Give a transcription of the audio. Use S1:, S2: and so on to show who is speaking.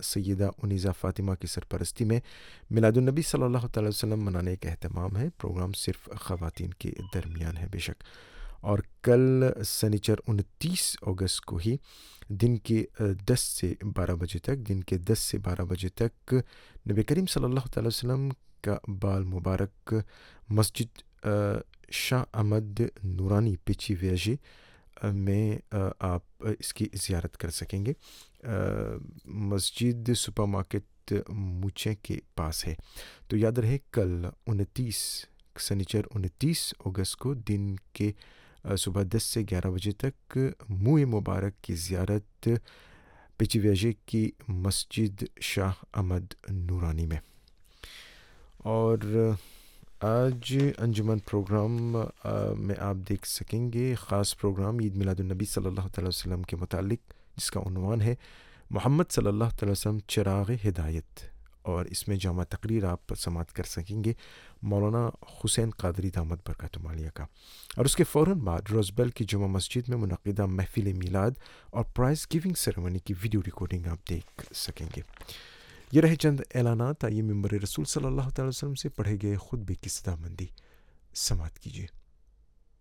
S1: سیدہ انیزہ فاطمہ کی سرپرستی میں میلاد النبی صلی اللہ تعالی وسلم منانے کا اہتمام ہے۔ پروگرام صرف خواتین کے درمیان ہے بے شک، اور کل سنیچر 29 اگست کو ہی دن کے 10 سے 12 بجے تک نبی کریم صلی اللہ تعالی وسلم کا بال مبارک مسجد شاہ احمد نورانی پیچی ویجی میں آپ اس کی زیارت کر سکیں گے۔ مسجد سپر مارکیٹ موچے کے پاس ہے۔ تو یاد رہے کل سنیچر 29 اگست کو دن کے صبح 10 سے 11 بجے تک منہ مبارک کی زیارت پیچی ویجے کی مسجد شاہ احمد نورانی میں۔ اور آج انجمن پروگرام میں آپ دیکھ سکیں گے خاص پروگرام عید میلاد النبی صلی اللہ تعالی وسلم کے متعلق، جس کا عنوان ہے محمد صلی اللہ تعالی وسلم چراغ ہدایت، اور اس میں جامع تقریر آپ سماعت کر سکیں گے مولانا حسین قادری دامت برکاتہ عالیہ کا۔ اور اس کے فوراً بعد روزبیل کی جمعہ مسجد میں منعقدہ محفل میلاد اور پرائز گیونگ سیریمنی کی ویڈیو ریکارڈنگ آپ دیکھ سکیں گے۔ یہ رہے چند اعلانات، آئیے منبر رسول صلی اللہ تعالی وسلم سے پڑھے گئے خطبے کی صدا مندی سماعت کیجیے۔